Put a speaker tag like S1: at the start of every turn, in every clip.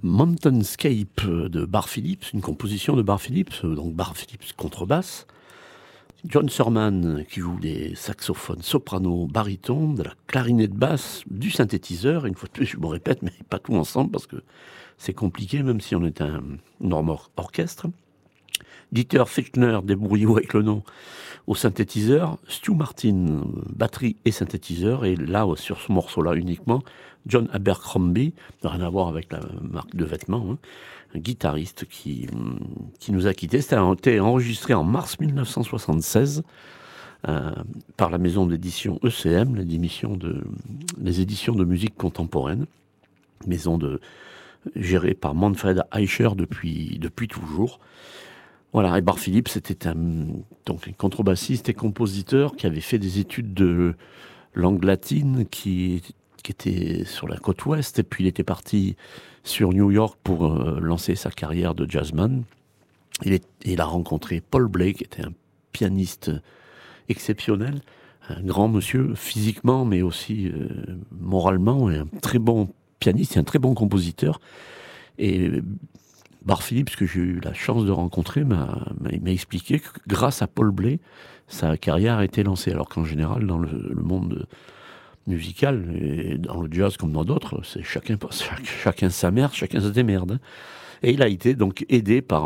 S1: Mountainscape de Bar Phillips, une composition de Bar Phillips, donc Bar Phillips contrebasse. John Surman qui joue des saxophones soprano, baryton, de la clarinette basse, du synthétiseur. Une fois de plus, je me répète, mais pas tout ensemble parce que c'est compliqué, même si on est un énorme orchestre. Dieter Fichtner, débrouillez-vous avec le nom, au synthétiseur. Stu Martin, batterie et synthétiseur. Et là, sur ce morceau-là uniquement, John Abercrombie, rien à voir avec la marque de vêtements, hein, un guitariste qui nous a quittés. C'était enregistré en mars 1976 par la maison d'édition ECM, les éditions de musique contemporaine, maison gérée par Manfred Eicher depuis toujours. Voilà, et Bar Phillips, c'était donc un contrebassiste et compositeur qui avait fait des études de langue latine, qui était sur la côte ouest, et puis il était parti sur New York pour lancer sa carrière de jazzman. Il a rencontré Paul Bley, qui était un pianiste exceptionnel, un grand monsieur physiquement, mais aussi moralement, et un très bon pianiste et un très bon compositeur. Et Bar Phillips, que j'ai eu la chance de rencontrer, m'a expliqué que grâce à Paul Bley, sa carrière a été lancée. Alors qu'en général, dans le monde musical, et dans le jazz comme dans d'autres, c'est chacun sa mère, chacun se démerde. Et il a été donc aidé par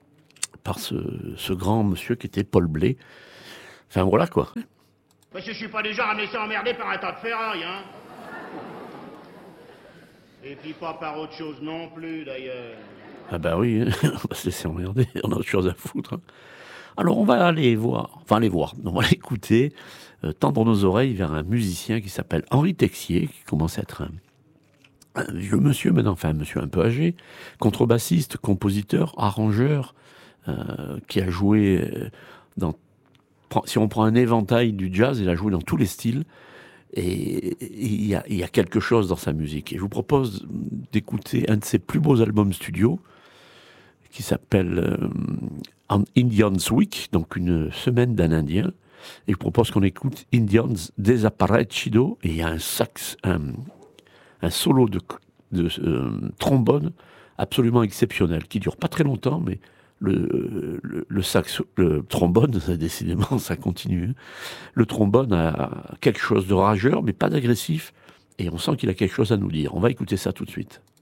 S1: ce grand monsieur qui était Paul Bley. Enfin voilà quoi.
S2: Parce que je suis pas du genre à me laisser emmerder par un tas de ferrailles, hein. Et puis pas par autre chose non plus, d'ailleurs.
S1: Ah bah oui, on va se laisser emmerder, on a autre chose à foutre. Hein. Alors on va aller voir, on va aller écouter, tendre nos oreilles vers un musicien qui s'appelle Henri Texier, qui commence à être un vieux monsieur maintenant, enfin un monsieur un peu âgé, contrebassiste, compositeur, arrangeur, qui a joué si on prend un éventail du jazz, il a joué dans tous les styles. Et il y a quelque chose dans sa musique. Et je vous propose d'écouter un de ses plus beaux albums studio, qui s'appelle An Indian's Week, donc une semaine d'un Indien. Et je propose qu'on écoute Indians Desaparecido. Et il y a un solo de trombone absolument exceptionnel, qui dure pas très longtemps, mais le trombone, décidément, ça continue. Le trombone a quelque chose de rageur, mais pas d'agressif. Et on sent qu'il a quelque chose à nous dire. On va écouter ça tout de suite.